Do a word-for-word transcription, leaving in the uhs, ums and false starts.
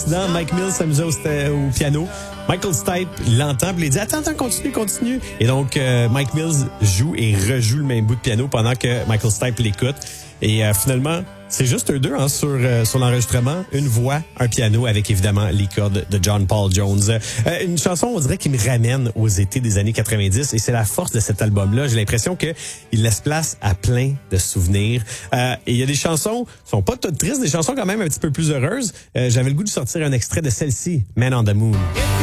Dans Mike Mills s'amusait au, au piano. Michael Stipe l'entend et il dit « Attends, attends, continue, continue. » Et donc, euh, Mike Mills joue et rejoue le même bout de piano pendant que Michael Stipe l'écoute. Et euh, finalement, c'est juste eux deux hein, sur, euh, sur l'enregistrement. Une voix, un piano avec évidemment les cordes de John Paul Jones. Euh, une chanson, on dirait, qui me ramène aux étés des années quatre-vingt-dix et c'est la force de cet album-là. J'ai l'impression que il laisse place à plein de souvenirs. Euh, et il y a des chansons qui sont pas toutes tristes, des chansons quand même un petit peu plus heureuses. Euh, j'avais le goût de sortir un extrait de celle-ci, Man on the Moon.